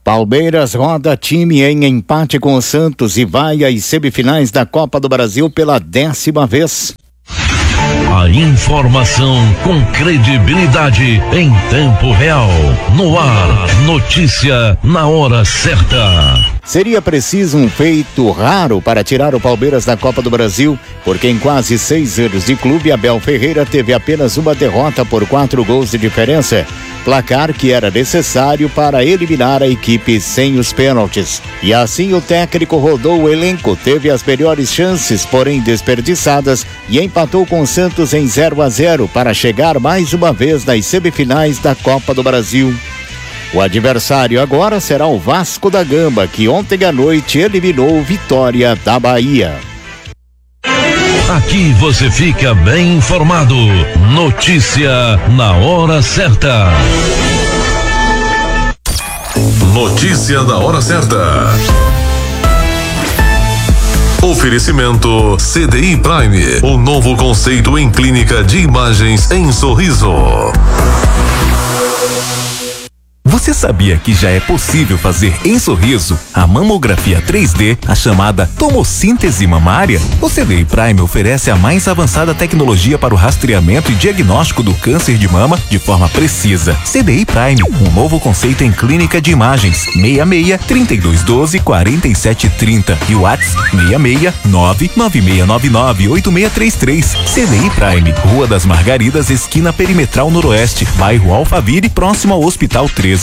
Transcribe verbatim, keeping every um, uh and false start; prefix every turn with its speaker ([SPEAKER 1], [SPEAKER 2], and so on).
[SPEAKER 1] Palmeiras roda time em empate com o Santos e vai às semifinais da Copa do Brasil pela décima vez.
[SPEAKER 2] A informação com credibilidade em tempo real. No ar, notícia na hora certa.
[SPEAKER 1] Seria preciso um feito raro para tirar o Palmeiras da Copa do Brasil, porque em quase seis anos de clube, Abel Ferreira teve apenas uma derrota por quatro gols de diferença. Placar que era necessário para eliminar a equipe sem os pênaltis. E assim o técnico rodou o elenco, teve as melhores chances, porém desperdiçadas, e empatou com o Santos em zero a zero para chegar mais uma vez nas semifinais da Copa do Brasil. O adversário agora será o Vasco da Gama, que ontem à noite eliminou o Vitória da Bahia.
[SPEAKER 2] Aqui você fica bem informado. Notícia na hora certa.
[SPEAKER 3] Notícia da hora certa. Oferecimento C D I Prime, o novo conceito em clínica de imagens em Sorriso.
[SPEAKER 4] Você sabia que já é possível fazer em Sorriso a mamografia três D, a chamada tomossíntese mamária? O C D I Prime oferece a mais avançada tecnologia para o rastreamento e diagnóstico do câncer de mama de forma precisa. C D I Prime, um novo conceito em clínica de imagens. seis seis, trinta e dois doze, quarenta e sete trinta e o WhatsApp seis seis, nove nove seis nove nove, oito seis três três. C D I Prime, Rua das Margaridas, esquina Perimetral Noroeste, bairro Alphaville, próximo ao Hospital treze